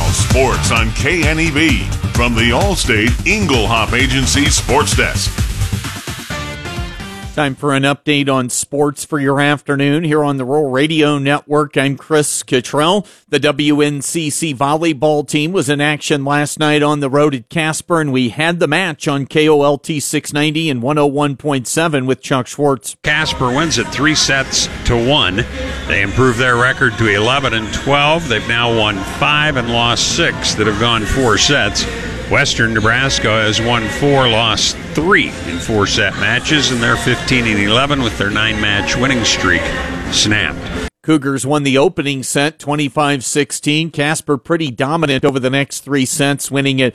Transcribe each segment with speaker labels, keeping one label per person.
Speaker 1: sports on KNEB from the Allstate Inglehop Agency Sports Desk.
Speaker 2: Time for an update on sports for your afternoon here on the Rural Radio Network. I'm Chris Cottrell. The WNCC volleyball team was in action last night on the road at Casper, and we had the match on KOLT 690 and 101.7 with Chuck Schwartz.
Speaker 3: Casper wins it 3-1. They improved their record to 11-12. They've now won 5 and lost 6 that have gone 4 sets. Western Nebraska has won 4, lost 3 in 4-set matches, and they're 15-11 with their 9-match winning streak snapped.
Speaker 2: Cougars won the opening set 25-16. Casper pretty dominant over the next 3 sets, winning it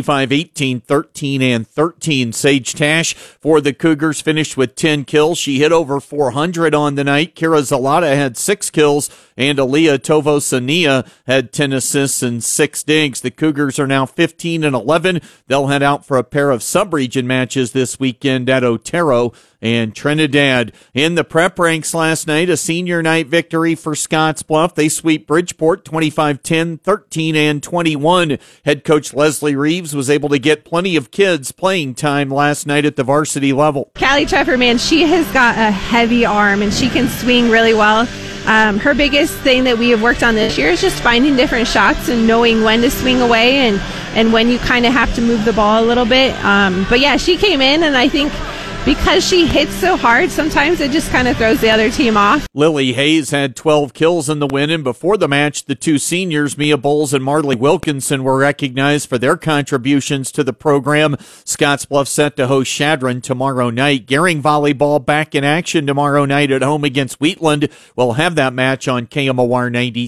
Speaker 2: 25-18, 13, and 13. Sage Tash for the Cougars finished with 10 kills. She hit over 400 on the night. Kira Zalata had 6 kills, and Aaliyah Tovosania had 10 assists and 6 digs. The Cougars are now 15-11. They'll head out for a pair of sub-region matches this weekend at Otero and Trinidad. In the prep ranks last night, a senior night victory for Scottsbluff. They sweep Bridgeport 25-10, 13, and 21. Head coach Leslie Reeves was able to get plenty of kids playing time last night at the varsity level.
Speaker 4: Callie Treffer, man, she has got a heavy arm and she can swing really well. Her biggest thing that we have worked on this year is just finding different shots and knowing when to swing away and when you kind of have to move the ball a little bit. But yeah, she came in, and I think because she hits so hard, sometimes it just kind of throws the other team off.
Speaker 2: Lily Hayes had 12 kills in the win, and before the match, the 2 seniors, Mia Bowles and Marley Wilkinson, were recognized for their contributions to the program. Scottsbluff set to host Chadron tomorrow night. Gering volleyball back in action tomorrow night at home against Wheatland. We'll have that match on KMOR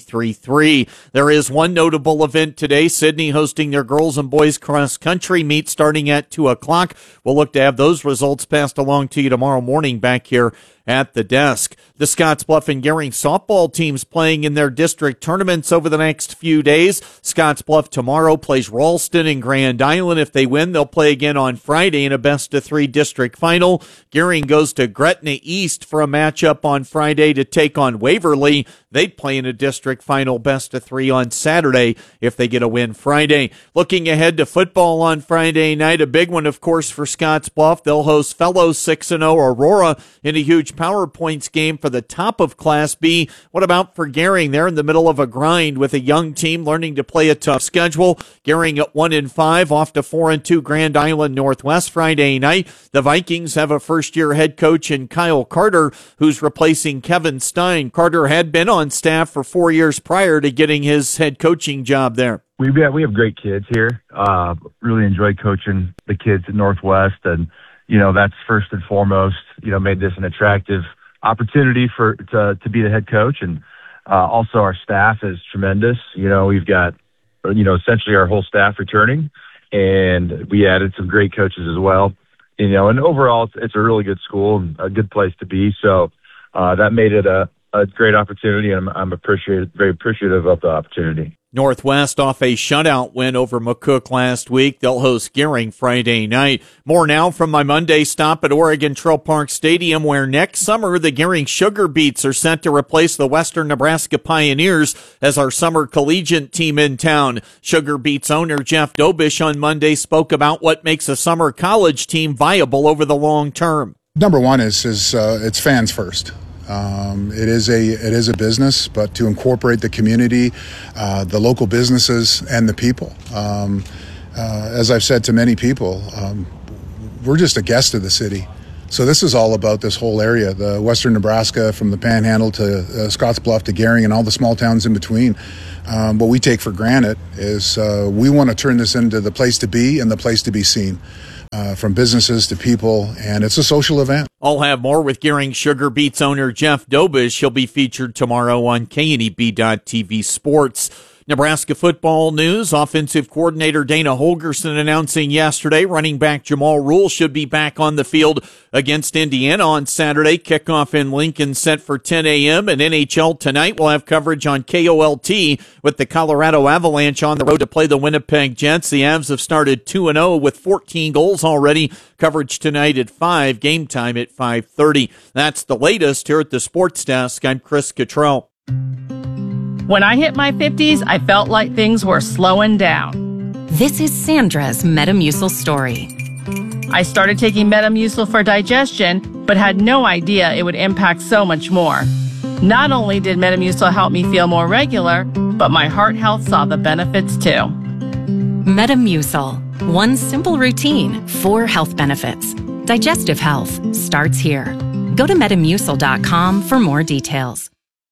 Speaker 2: 93.3. There is one notable event today. Sydney hosting their girls and boys cross country meet starting at 2 o'clock. We'll look to have those results passed along to you tomorrow morning back here at the desk. The Scottsbluff and Gering softball teams playing in their district tournaments over the next few days. Scottsbluff tomorrow plays Ralston and Grand Island. If they win, they'll play again on Friday in a best-of-3 district final. Gering goes to Gretna East for a matchup on Friday to take on Waverly. They'd play in a district final best-of-3 on Saturday if they get a win Friday. Looking ahead to football on Friday night, a big one, of course, for Scottsbluff. They'll host fellow 6-0 Aurora in a huge power points game for the top of Class B. What about for Gering? They're in the middle of a grind with a young team learning to play a tough schedule. Gering at 1-5, off to 4-2 Grand Island Northwest Friday night. The Vikings have a first-year head coach in Kyle Carter, who's replacing Kevin Stein. Carter had been on staff for 4 years prior to getting his head coaching job there.
Speaker 5: We have great kids here. Really enjoy coaching the kids at Northwest, and that's first and foremost, made this an attractive opportunity to be the head coach. And also our staff is tremendous. We've got, essentially our whole staff returning, and we added some great coaches as well. And overall it's a really good school and a good place to be. So that made it a great opportunity, and I'm very appreciative of the opportunity.
Speaker 2: Northwest off a shutout win over McCook last week. They'll host Gering Friday night. More now from my Monday stop at Oregon Trail Park Stadium, where next summer the Gering Sugar Beets are set to replace the Western Nebraska Pioneers as our summer collegiate team in town. Sugar Beets owner Jeff Dobish on Monday spoke about what makes a summer college team viable over the long term.
Speaker 6: Number one is it's fans first. It is a business, but to incorporate the community, the local businesses, and the people. As I've said to many people, we're just a guest of the city. So this is all about this whole area, the Western Nebraska, from the Panhandle to Scottsbluff to Gering and all the small towns in between. What we take for granted is we want to turn this into the place to be and the place to be seen. From businesses to people, and it's a social event.
Speaker 2: I'll have more with Gering Sugar Beets owner Jeff Dobish. He'll be featured tomorrow on KNEB.TV Sports. Nebraska football news. Offensive coordinator Dana Holgerson announcing yesterday running back Jamal Rule should be back on the field against Indiana on Saturday. Kickoff in Lincoln set for 10 a.m. And NHL tonight will have coverage on KOLT with the Colorado Avalanche on the road to play the Winnipeg Jets. The Avs have started 2-0 with 14 goals already. Coverage tonight at 5, game time at 5:30. That's the latest here at the Sports Desk. I'm Chris Cottrell.
Speaker 7: When I hit my 50s, I felt like things were slowing down.
Speaker 8: This is Sandra's Metamucil story.
Speaker 7: I started taking Metamucil for digestion, but had no idea it would impact so much more. Not only did Metamucil help me feel more regular, but my heart health saw the benefits too.
Speaker 8: Metamucil. One simple routine, 4 health benefits. Digestive health starts here. Go to Metamucil.com for more details.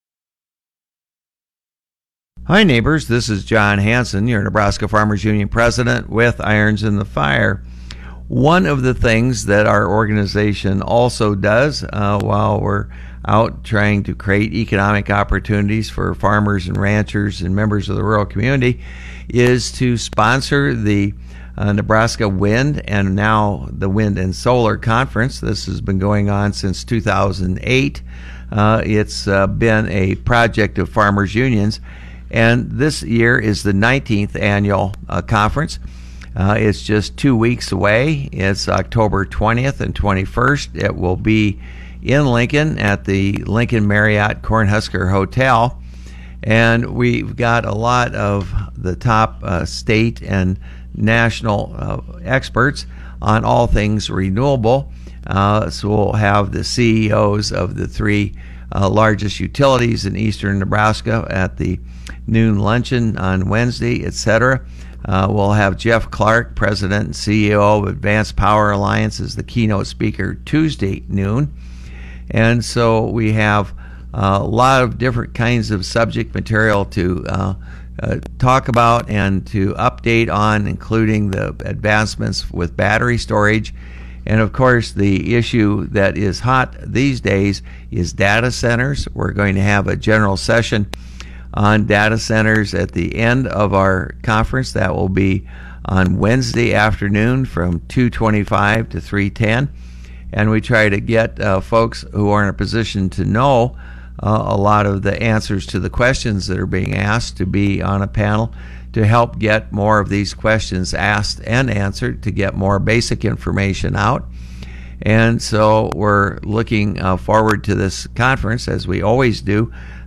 Speaker 9: Hi neighbors, this is John Hanson, your Nebraska Farmers Union president with Irons in the Fire. One of the things that our organization also does while we're out trying to create economic opportunities for farmers and ranchers and members of the rural community is to sponsor the Nebraska Wind and now the Wind and Solar Conference. This has been going on since 2008. It's been a project of farmers unions, and this year is the 19th annual conference. It's just 2 weeks away. It's October 20th and 21st. It will be in Lincoln at the Lincoln Marriott Cornhusker Hotel. And we've got a lot of the top state and national experts on all things renewable. So we'll have the CEOs of the 3 largest utilities in eastern Nebraska at the noon luncheon on Wednesday, etc. We'll have Jeff Clark, President and CEO of Advanced Power Alliance, as the keynote speaker Tuesday noon. And so we have a lot of different kinds of subject material to talk about and to update on, including the advancements with battery storage. And of course, the issue that is hot these days is data centers. We're going to have a general session on data centers at the end of our conference. That will be on Wednesday afternoon from 2:25 to 3:10. And we try to get folks who are in a position to know a lot of the answers to the questions that are being asked to be on a panel to help get more of these questions asked and answered, to get more basic information out. And so we're looking forward to this conference, as we always do,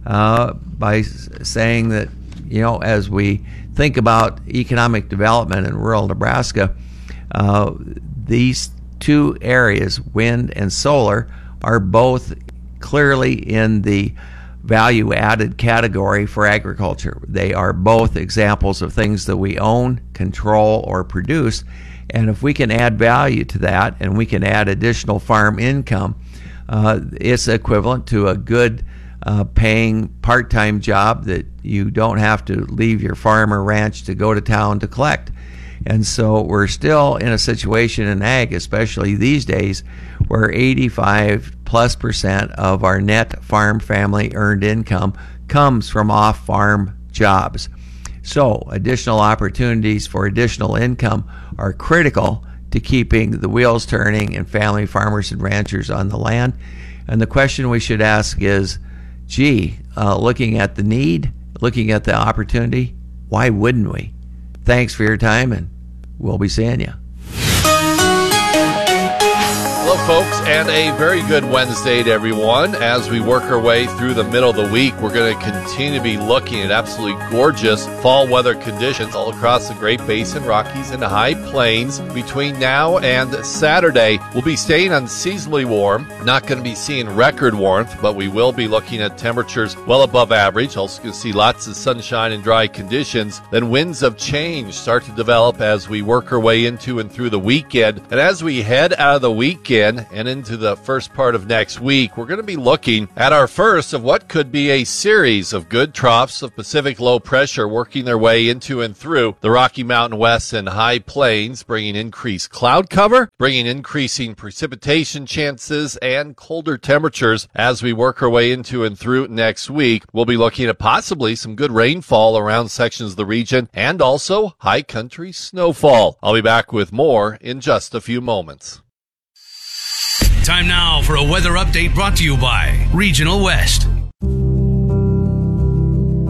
Speaker 9: by saying that, you know, as we think about economic development in rural Nebraska, these 2 areas, wind and solar, are both clearly in the value-added category for agriculture. They are both examples of things that we own, control, or produce. And if we can add value to that and we can add additional farm income, it's equivalent to a good paying part-time job that you don't have to leave your farm or ranch to go to town to collect. And so we're still in a situation in ag, especially these days, where 85+% of our net farm family earned income comes from off-farm jobs. So additional opportunities for additional income are critical to keeping the wheels turning and family farmers and ranchers on the land. And the question we should ask is, looking at the need, looking at the opportunity, why wouldn't we? Thanks for your time, and we'll be seeing you.
Speaker 10: Hello, folks, and a very good Wednesday to everyone. As we work our way through the middle of the week, we're going to continue to be looking at absolutely gorgeous fall weather conditions all across the Great Basin, Rockies, and the High Plains. Between now and Saturday, we'll be staying unseasonably warm. Not going to be seeing record warmth, but we will be looking at temperatures well above average. Also going to see lots of sunshine and dry conditions. Then winds of change start to develop as we work our way into and through the weekend. And as we head out of the weekend and into the first part of next week, we're going to be looking at our first of what could be a series of good troughs of Pacific low pressure working their way into and through the Rocky Mountain West and High Plains, bringing increased cloud cover, bringing increasing precipitation chances and colder temperatures as we work our way into and through next week. We'll be looking at possibly some good rainfall around sections of the region and also high country snowfall. I'll be back with more in just a few moments.
Speaker 11: Time now for a weather update brought to you by Regional West.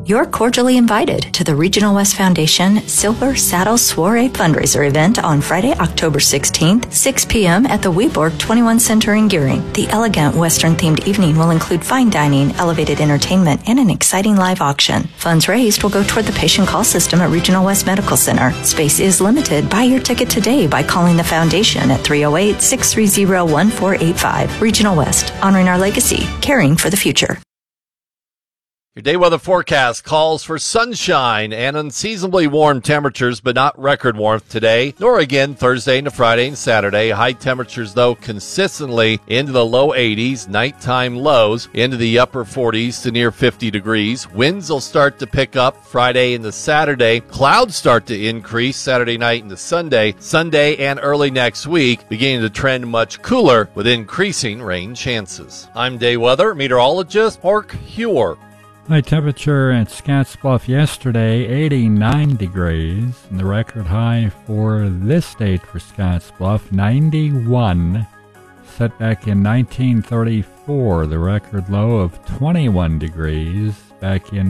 Speaker 12: You're cordially invited to the Regional West Foundation Silver Saddle Soiree fundraiser event on Friday, October 16th, 6 p.m. at the Weborg 21 Center in Gearing. The elegant Western-themed evening will include fine dining, elevated entertainment, and an exciting live auction. Funds raised will go toward the patient call system at Regional West Medical Center. Space is limited. Buy your ticket today by calling the foundation at 308-630-1485. Regional West, honoring our legacy, caring for the future.
Speaker 10: Your day weather forecast calls for sunshine and unseasonably warm temperatures, but not record warmth today, nor again Thursday into Friday and Saturday. High temperatures, though, consistently into the low 80s, nighttime lows into the upper 40s to near 50 degrees. Winds will start to pick up Friday into Saturday. Clouds start to increase Saturday night into Sunday. Sunday and early next week, beginning to trend much cooler with increasing rain chances. I'm day weather meteorologist Mark Huer.
Speaker 13: High temperature at Scottsbluff yesterday, 89 degrees. And the record high for this date for Scottsbluff, 91. Set back in 1934, the record low of 21 degrees back in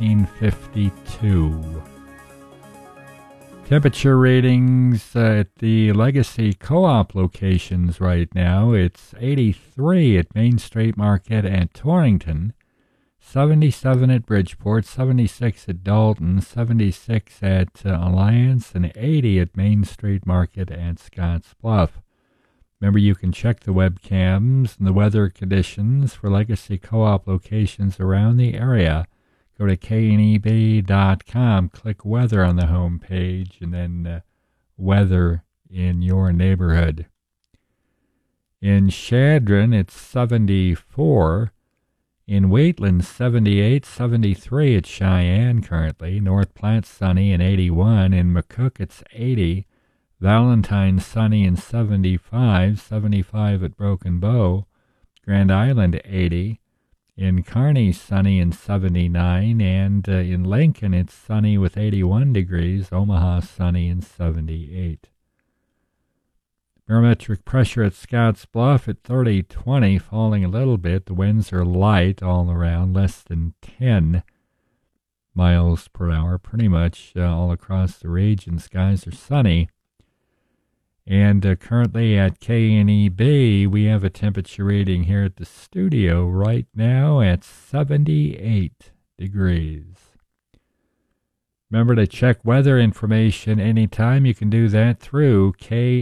Speaker 13: 1952. Temperature readings at the Legacy Co-op locations right now, it's 83 at Main Street Market and Torrington. 77 at Bridgeport, 76 at Dalton, 76 at Alliance, and 80 at Main Street Market and Scottsbluff. Remember, you can check the webcams and the weather conditions for Legacy Co-op locations around the area. Go to kneb.com, click weather on the home page, and then weather in your neighborhood. In Chadron, it's 74. In Wheatland, 78, 73 at Cheyenne currently. North Platte, sunny and 81. In McCook, it's 80. Valentine, sunny and 75. 75 at Broken Bow. Grand Island, 80. In Kearney, sunny and 79. And in Lincoln, it's sunny with 81 degrees. Omaha, sunny and 78. Barometric pressure at Scottsbluff at 30-20, falling a little bit. The winds are light all around, less than 10 miles per hour, pretty much all across the region. Skies are sunny. And currently at KNEB, we have a temperature reading here at the studio right now at 78 degrees. Remember to check weather information anytime. You can do that through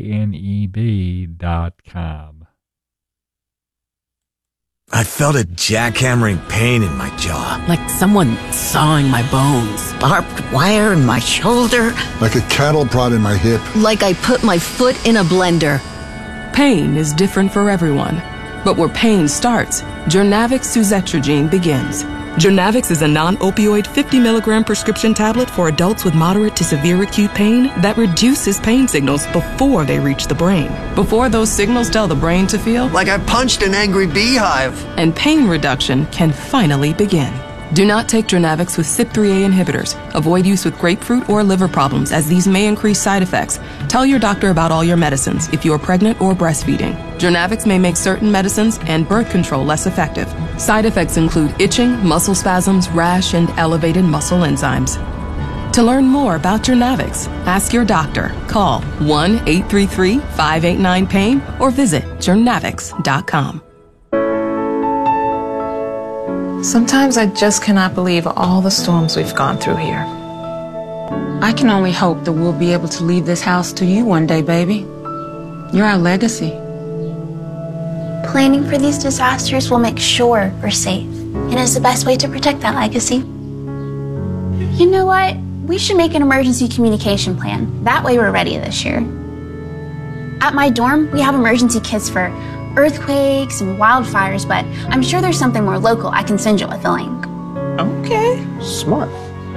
Speaker 13: kneb.com.
Speaker 14: I felt a jackhammering pain in my jaw.
Speaker 15: Like someone sawing my bones.
Speaker 16: Barbed wire in my shoulder.
Speaker 17: Like a cattle prod in my hip.
Speaker 16: Like I put my foot in a blender.
Speaker 18: Pain is different for everyone. But where pain starts, Jurnavix suzetrigine begins. Jurnavix is a non-opioid 50-milligram prescription tablet for adults with moderate to severe acute pain that reduces pain signals before they reach the brain. Before those signals tell the brain to feel
Speaker 14: like I punched an angry beehive.
Speaker 18: And pain reduction can finally begin. Do not take Jurnavix with CYP3A inhibitors. Avoid use with grapefruit or liver problems, as these may increase side effects. Tell your doctor about all your medicines if you are pregnant or breastfeeding. Jurnavix may make certain medicines and birth control less effective. Side effects include itching, muscle spasms, rash, and elevated muscle enzymes. To learn more about Jurnavix, ask your doctor. Call 1-833-589-PAIN or visit Jurnavix.com.
Speaker 19: Sometimes I just cannot believe all the storms we've gone through here. I can only hope that we'll be able to leave this house to you one day, baby. You're our legacy.
Speaker 20: Planning for these disasters will make sure we're safe, and is the best way to protect that legacy. You know what? We should make an emergency communication plan. That way we're ready this year. At my dorm, we have emergency kits for earthquakes and wildfires, but I'm sure there's something more local I can send you with a link.
Speaker 19: Okay.
Speaker 14: Smart.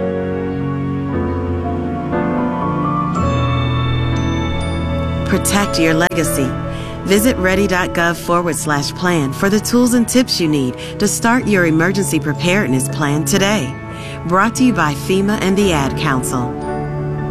Speaker 21: Protect your legacy. Visit ready.gov/plan for the tools and tips you need to start your emergency preparedness plan today. Brought to you by FEMA and the Ad Council.